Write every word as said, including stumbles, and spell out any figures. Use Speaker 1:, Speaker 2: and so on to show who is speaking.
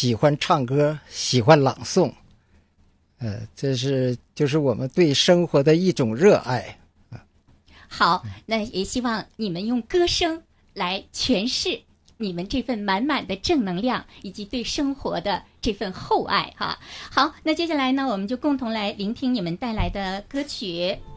Speaker 1: 喜欢唱歌，喜欢朗诵，呃，这是就是我们对生活的一种热爱。
Speaker 2: 好，那也希望你们用歌声来诠释你们这份满满的正能量，以及对生活的这份厚爱哈。好，那接下来呢，我们就共同来聆听你们带来的歌曲。